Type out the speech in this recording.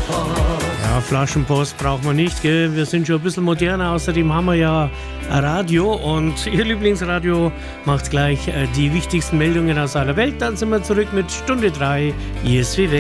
Ja, Flaschenpost braucht man nicht, gell? Wir sind schon ein bisschen moderner. Außerdem haben wir ja ein Radio und Ihr Lieblingsradio macht gleich die wichtigsten Meldungen aus aller Welt. Dann sind wir zurück mit Stunde 3 ISW Weg.